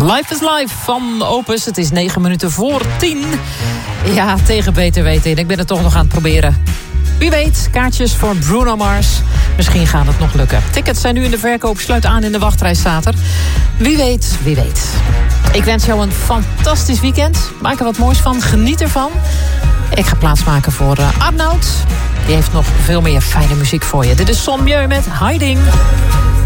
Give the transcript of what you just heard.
Life is Life van Opus. Het is 9 minuten voor 10. Ja, tegen beter weten in. Ik ben het toch nog aan het proberen. Wie weet, kaartjes voor Bruno Mars. Misschien gaat het nog lukken. Tickets zijn nu in de verkoop. Sluit aan in de wachtrij staat er. Wie weet, wie weet. Ik wens jou een fantastisch weekend. Maak er wat moois van. Geniet ervan. Ik ga plaatsmaken voor Arnoud. Die heeft nog veel meer fijne muziek voor je. Dit is Son Mieu met Hiding.